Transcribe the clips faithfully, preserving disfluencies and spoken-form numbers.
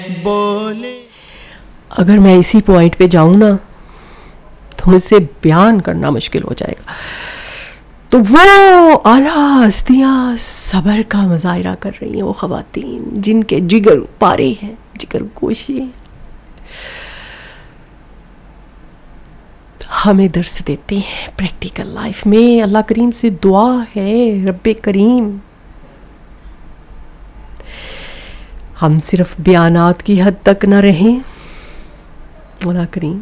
بولے اگر میں اسی پوائنٹ پہ جاؤں نا تو مجھ سے بیان کرنا مشکل ہو جائے گا. تو وہ اعلیٰ ہستیاں صبر کا مظاہرہ کر رہی ہیں، وہ خواتین جن کے جگر پارے ہیں، جگر گوشے ہیں، ہمیں درس دیتے ہیں پریکٹیکل لائف میں. اللہ کریم سے دعا ہے، رب کریم ہم صرف بیانات کی حد تک نہ رہیں. مولا کریم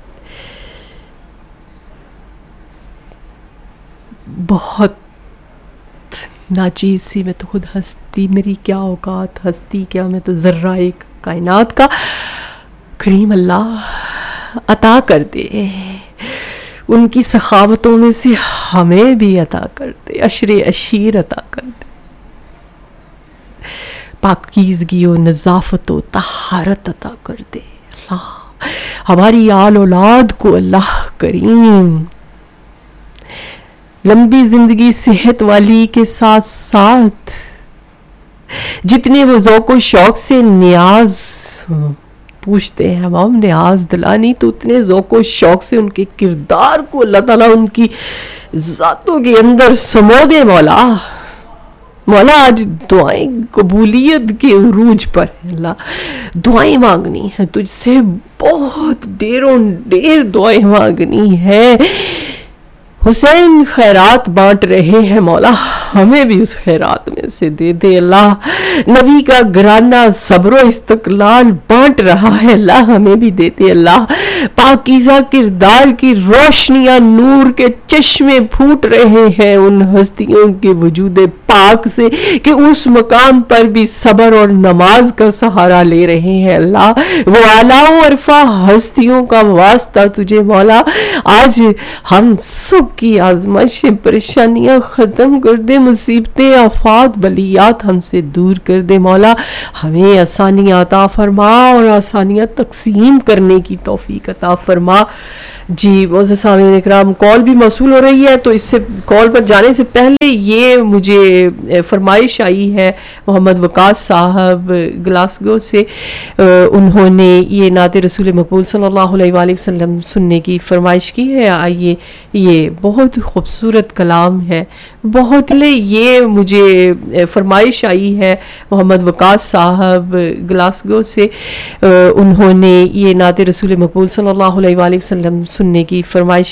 بہت ناچیز سی میں تو خود ہستی، میری کیا اوقات ہستی، کیا میں تو ذرہ ایک کائنات کا. کریم اللہ عطا کر دے، ان کی سخاوتوں میں سے ہمیں بھی عطا کر دے، عشر عشیر عطا کر دے، پاکیزگی و نظافت و طہارت عطا کر دے. اللہ ہماری آل اولاد کو اللہ کریم لمبی زندگی صحت والی کے ساتھ ساتھ جتنے وہ ذوق و شوق سے نیاز پوچھتے ہیں، ہم نیاز دلانی تو اتنے ذوق و شوق سے ان کے کردار کو اللہ تعالیٰ ان کی ذاتوں کے اندر سمو دے. مولا مولا آج دعائیں قبولیت کے عروج پر ہیں. اللہ دعائیں مانگنی ہیں تجھ سے، بہت ڈیروں ڈیر دعائیں مانگنی ہے. حسین خیرات بانٹ رہے ہیں، مولا ہمیں بھی اس خیرات میں سے دے دے. اللہ نبی کا گھرانہ صبر و استقلال بانٹ رہا ہے، اللہ ہمیں بھی دے دے. اللہ پاکیزہ کردار کی روشنیاں، نور کے چشمے پھوٹ رہے ہیں ان ہستیوں کے وجود پاک سے کہ اس مقام پر بھی صبر اور نماز کا سہارا لے رہے ہیں. اللہ وہ اعلیٰ و عرفہ ہستیوں کا واسطہ تجھے مولا، آج ہم سب کی آزمائشیں پریشانیاں ختم کر دے، مصیبتیں آفات بلیات ہم سے دور کر دے. مولا ہمیں آسانیاں عطا فرما اور آسانیاں تقسیم کرنے کی توفیق عطا فرما. جی معزز سامعین اکرام، کال بھی موصول ہو رہی ہے، تو اس سے کال پر جانے سے پہلے یہ مجھے فرمائش آئی ہے محمد وقاص صاحب گلاسگو سے. انہوں نے یہ نعت رسول مقبول صلی اللہ علیہ وآلہ وسلم سننے کی فرمائش کی ہے. آئیے، یہ بہت خوبصورت کلام ہے. بہت یہ مجھے فرمائش آئی ہے محمد وقاص صاحب گلاسگو سے. انہوں نے یہ نعت رسول مقبول صلی اللہ علیہ وآلہ وسلم سننے کی فرمائش